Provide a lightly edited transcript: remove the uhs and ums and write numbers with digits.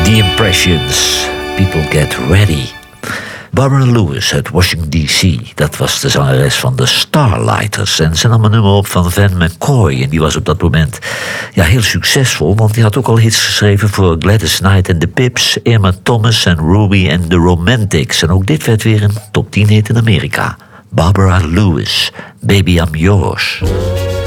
The Impressions, People Get Ready. Barbara Lewis uit Washington D.C., dat was de zangeres van de Starlighters. En ze nam een nummer op van Van McCoy. En die was op dat moment heel succesvol, want die had ook al hits geschreven voor Gladys Knight en de Pips, Irma Thomas en Ruby en The Romantics. En ook dit werd weer een top 10 hit in Amerika. Barbara Lewis, Baby I'm Yours.